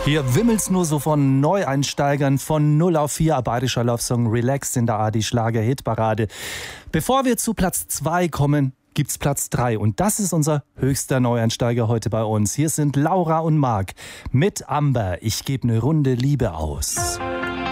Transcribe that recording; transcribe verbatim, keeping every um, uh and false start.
Hier wimmelt's nur so von Neueinsteigern von null auf vier, ein bayerischer Love-Song Relaxed in der A R D-Schlager-Hitparade. Bevor wir zu Platz zwei kommen, gibt's Platz drei und das ist unser höchster Neueinsteiger heute bei uns. Hier sind Laura und Marc mit Amber. Ich gebe eine Runde Liebe aus.